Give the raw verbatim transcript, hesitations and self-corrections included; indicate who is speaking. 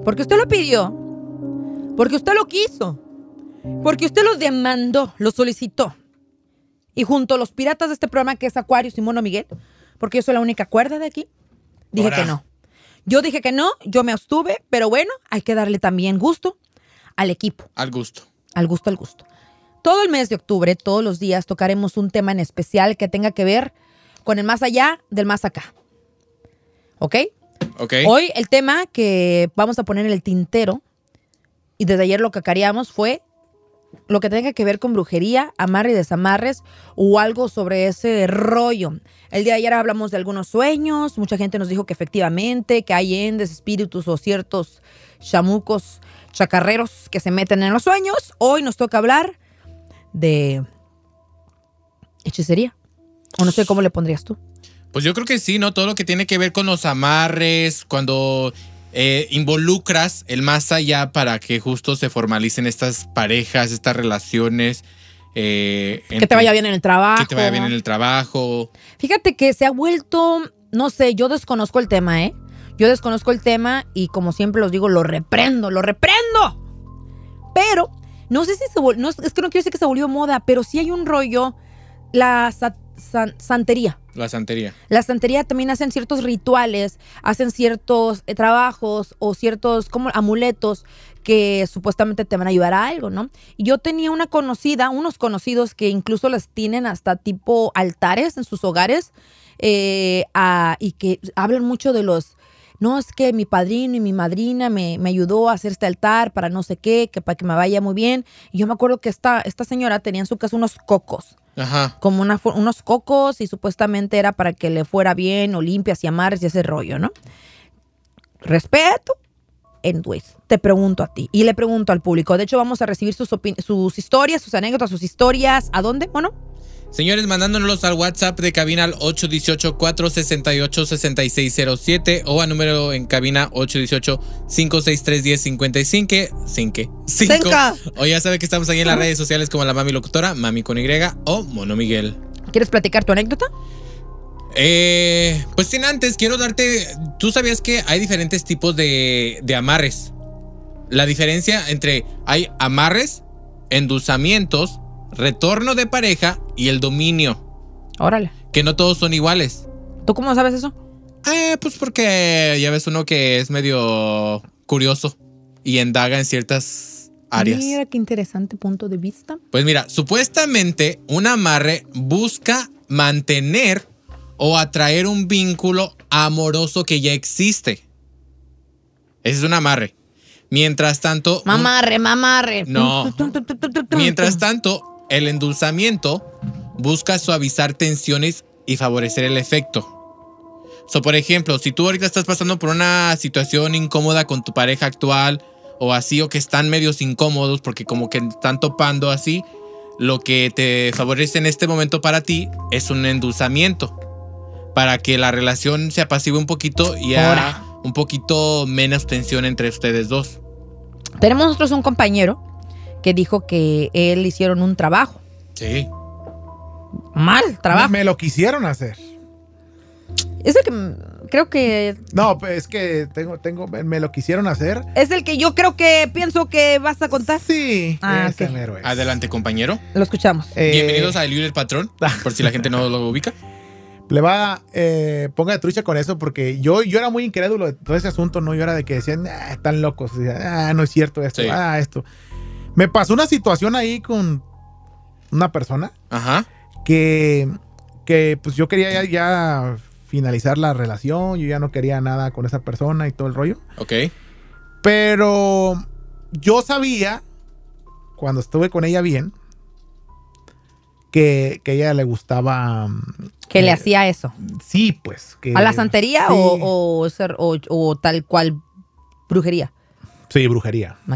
Speaker 1: Porque usted lo pidió. Porque usted lo quiso. Porque usted lo demandó, lo solicitó. Y junto a los piratas de este programa, que es Acuario y Mono Miguel, porque yo soy la única cuerda de aquí, dije Ahora. que no. Yo dije que no, yo me abstuve, pero bueno, hay que darle también gusto al equipo.
Speaker 2: Al gusto.
Speaker 1: Al gusto, al gusto. Todo el mes de octubre, todos los días, tocaremos un tema en especial que tenga que ver con el más allá del más acá. ¿Ok?
Speaker 2: Ok.
Speaker 1: Hoy el tema que vamos a poner en el tintero, y desde ayer lo cacareamos, fue lo que tenga que ver con brujería, amarre y desamarres o algo sobre ese rollo. El día de ayer hablamos de algunos sueños. Mucha gente nos dijo que efectivamente, que hay endes, espíritus o ciertos chamucos, chacarreros que se meten en los sueños. Hoy nos toca hablar de hechicería. O no sé cómo le pondrías tú.
Speaker 2: Pues yo creo que sí, ¿no? Todo lo que tiene que ver con los amarres, cuando eh, involucras el más allá para que justo se formalicen estas parejas, estas relaciones. Eh,
Speaker 1: que te vaya bien en el trabajo.
Speaker 2: Que te vaya bien en el trabajo.
Speaker 1: Fíjate que se ha vuelto, no sé, yo desconozco el tema, ¿eh? Yo desconozco el tema y como siempre los digo, lo reprendo, lo reprendo. Pero no sé si se volvió, no, es que no quiero decir que se volvió moda, pero sí hay un rollo, la sa, san, santería.
Speaker 2: La santería.
Speaker 1: La santería también hacen ciertos rituales, hacen ciertos eh, trabajos o ciertos como amuletos que supuestamente te van a ayudar a algo, ¿no? Y yo tenía una conocida, unos conocidos que incluso las tienen hasta tipo altares en sus hogares eh, a, y que hablan mucho de los, no, es que mi padrino y mi madrina me, me ayudó a hacer este altar para no sé qué, que para que me vaya muy bien. Y yo me acuerdo que esta, esta señora tenía en su casa unos cocos.
Speaker 2: Ajá.
Speaker 1: Como una, unos cocos y supuestamente era para que le fuera bien o limpias y amarres y ese rollo, ¿no? Respeto. Anyways, te pregunto a ti y le pregunto al público. De hecho, vamos a recibir sus, sus historias, sus anécdotas, sus historias. ¿A dónde? Bueno.
Speaker 2: Señores, mandándonos al WhatsApp de cabina al ocho uno ocho, cuatro seis ocho, seis seis cero siete o a número en cabina ocho uno ocho, cinco seis tres, uno cero cinco cinco. cinco. O ya sabe que estamos ahí en las redes sociales como la Mami Locutora, Mami con Y o Mono Miguel.
Speaker 1: ¿Quieres platicar tu anécdota?
Speaker 2: Eh, pues sin antes, quiero darte... ¿Tú sabías que hay diferentes tipos de, de amarres? La diferencia entre hay amarres, endulzamientos, retorno de pareja y el dominio.
Speaker 1: Órale.
Speaker 2: Que no todos son iguales.
Speaker 1: ¿Tú cómo sabes eso?
Speaker 2: Eh, pues porque ya ves uno que es medio curioso y indaga en ciertas áreas.
Speaker 1: Mira qué interesante punto de vista.
Speaker 2: Pues mira, supuestamente un amarre busca mantener o atraer un vínculo amoroso que ya existe. Ese es un amarre. Mientras tanto...
Speaker 1: Mamarre, un... mamarre.
Speaker 2: No. Mientras tanto, el endulzamiento busca suavizar tensiones y favorecer el efecto. So, por ejemplo, si tú ahorita estás pasando por una situación incómoda con tu pareja actual o así, o que están medios incómodos porque como que están topando así, lo que te favorece en este momento para ti es un endulzamiento. Para que la relación se apacigüe un poquito y haya un poquito menos tensión entre ustedes dos.
Speaker 1: Tenemos nosotros un compañero que dijo que él hicieron un trabajo.
Speaker 2: Sí.
Speaker 1: Mal trabajo.
Speaker 3: Me, me lo quisieron hacer.
Speaker 1: Es el que creo que...
Speaker 3: No, pues es que tengo, tengo, me lo quisieron hacer.
Speaker 1: Es el que yo creo que pienso que vas a contar.
Speaker 3: Sí.
Speaker 1: Ah,
Speaker 3: ese
Speaker 1: okay.
Speaker 3: mero es.
Speaker 2: Adelante, compañero.
Speaker 1: Lo escuchamos.
Speaker 2: Eh, Bienvenidos a El Libre el Patrón, por si la gente no lo ubica.
Speaker 3: Le va, eh, ponga de trucha con eso porque yo, yo era muy incrédulo de todo ese asunto, ¿no? Yo era de que decían, ah, están locos, ah, no es cierto esto, sí. ah, esto. Me pasó una situación ahí con una persona.
Speaker 2: Ajá.
Speaker 3: Que, que pues yo quería ya, ya finalizar la relación, yo ya no quería nada con esa persona y todo el rollo.
Speaker 2: Ok.
Speaker 3: Pero yo sabía, cuando estuve con ella bien, que, que a ella le gustaba...
Speaker 1: Que eh, le hacía eso.
Speaker 3: Sí, pues. Que,
Speaker 1: ¿a la santería
Speaker 3: sí.
Speaker 1: o, o, ser, o, o tal cual brujería?
Speaker 3: Sí, brujería.
Speaker 1: Ok.